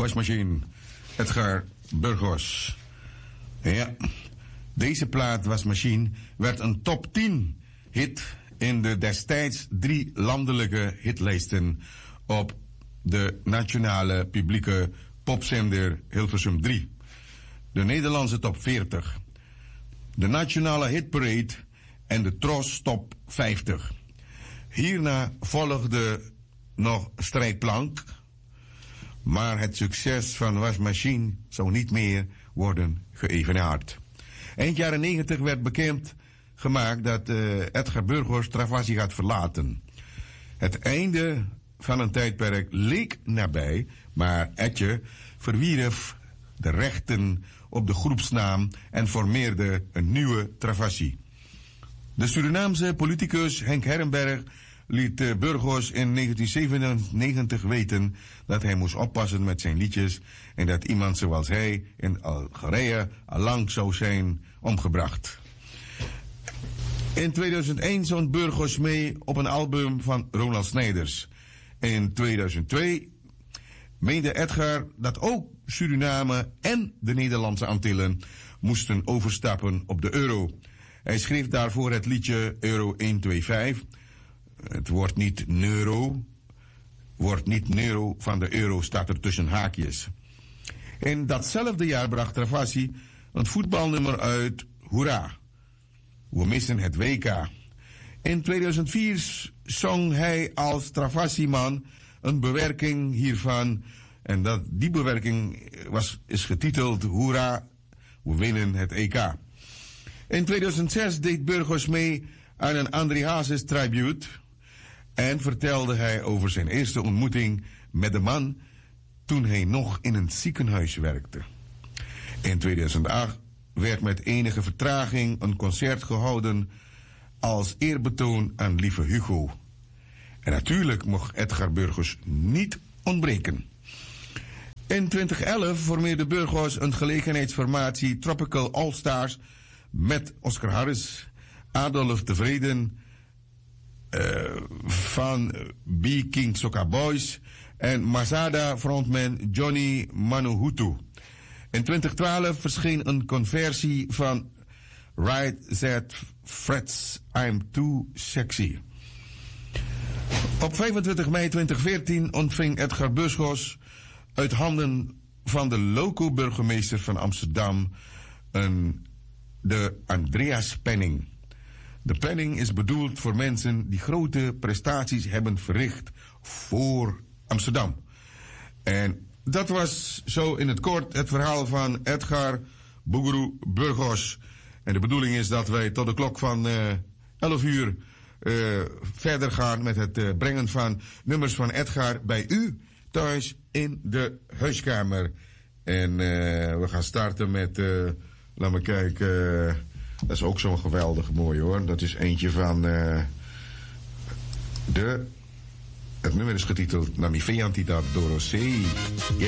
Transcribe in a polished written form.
Wasmachine, Edgar Burgos. Ja, deze plaat Wasmachine werd een top 10 hit in de destijds 3 landelijke hitlijsten op de nationale publieke popzender Hilversum 3. De Nederlandse top 40, de nationale hitparade en de Tros top 50. Hierna volgde nog Strijdplank, maar het succes van Wasmachine zou niet meer worden geëvenaard. Eind jaren 90 werd bekend gemaakt dat Edgar Burgos Travassie gaat verlaten. Het einde van een tijdperk leek nabij, maar Etje verwierf de rechten op de groepsnaam en formeerde een nieuwe Travassie. De Surinaamse politicus Henk Herrenberg liet Burgos in 1997 weten dat hij moest oppassen met zijn liedjes en dat iemand zoals hij in Algerije allang zou zijn omgebracht. In 2001 zong Burgos mee op een album van Ronald Snijders. In 2002 meende Edgar dat ook Suriname en de Nederlandse Antillen moesten overstappen op de euro. Hij schreef daarvoor het liedje Euro 125. Het wordt niet neuro van de euro staat er tussen haakjes. In datzelfde jaar bracht Travassie een voetbalnummer uit, Hoera, we missen het WK. In 2004 zong hij als Travassieman een bewerking hiervan. En die bewerking is getiteld Hoera, we winnen het EK. In 2006 deed Burgos mee aan een André Hazes tribute en vertelde hij over zijn eerste ontmoeting met de man toen hij nog in een ziekenhuis werkte. In 2008 werd met enige vertraging een concert gehouden als eerbetoon aan lieve Hugo. En natuurlijk mocht Edgar Burgos niet ontbreken. In 2011 formeerde Burgos een gelegenheidsformatie Tropical All Stars met Oscar Harris, Adolf Tevreden van B. King Soca Boys en Masada frontman Johnny Manuhutu. In 2012 verscheen een conversie van Right That Frets I'm Too Sexy. Op 25 mei 2014 ontving Edgar Burgos uit handen van de loco-burgemeester van Amsterdam de Andreas Penning. De penning is bedoeld voor mensen die grote prestaties hebben verricht voor Amsterdam. En dat was zo in het kort het verhaal van Edgar Boegeroe Burgos. En de bedoeling is dat wij tot de klok van 11 uur verder gaan met het brengen van nummers van Edgar bij u thuis in de huiskamer. En we gaan starten met, laat me kijken, dat is ook zo'n geweldig mooi hoor. Dat is eentje van het nummer is getiteld Nami Feantita Dorosei.